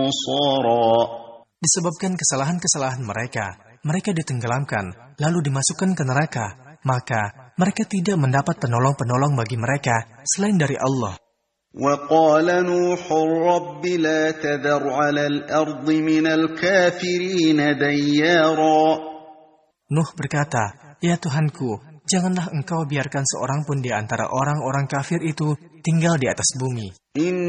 نصارا. Disebabkan kesalahan-kesalahan mereka ditenggelamkan, lalu dimasukkan ke neraka. Maka mereka tidak mendapat penolong-penolong bagi mereka selain dari Allah. وقال نوح رب لا تذر على الأرض من الكافرين ديارا. Nuh berkata, "Ya Tuhanku, janganlah engkau biarkan seorang pun di antara orang-orang kafir itu tinggal di atas bumi.